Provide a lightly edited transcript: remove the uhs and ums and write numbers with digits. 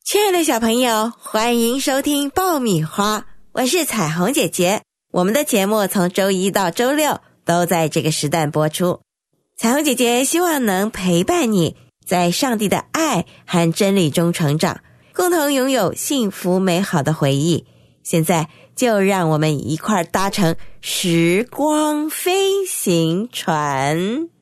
亲爱的小朋友，欢迎收听爆米花，我是彩虹姐姐。我们的节目从周一到周六都在这个时段播出。彩虹姐姐希望能陪伴你在上帝的爱和真理中成长，共同拥有幸福美好的回忆。现在就让我们一块搭乘时光飞行船。